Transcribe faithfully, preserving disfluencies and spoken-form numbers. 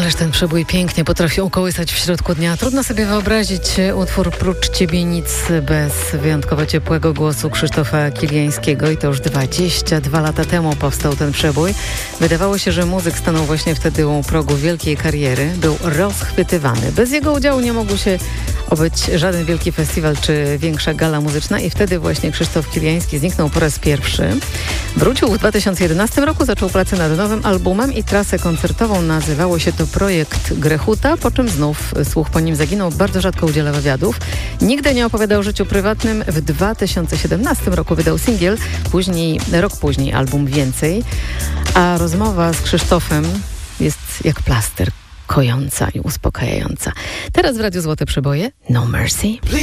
Ależ ten przebój pięknie potrafi ukołysać w środku dnia. Trudno sobie wyobrazić utwór Prócz ciebie nic bez wyjątkowo ciepłego głosu Krzysztofa Kiliańskiego. I to już dwadzieścia dwa lata temu powstał ten przebój. Wydawało się, że muzyk stanął właśnie wtedy u progu wielkiej kariery. Był rozchwytywany. Bez jego udziału nie mógł się obyć żaden wielki festiwal czy większa gala muzyczna. I wtedy właśnie Krzysztof Kiliański zniknął po raz pierwszy. Wrócił w dwa tysiące jedenastym roku, zaczął pracę nad nowym albumem i trasę koncertową. Nazywało się to Projekt Grechuta, po czym znów słuch po nim zaginął. Bardzo rzadko udziela wywiadów. Nigdy nie opowiadał o życiu prywatnym. W dwa tysiące siedemnastym roku wydał singiel, później, rok później album Więcej. A rozmowa z Krzysztofem jest jak plaster, kojąca i uspokajająca. Teraz w Radiu Złote Przeboje No Mercy.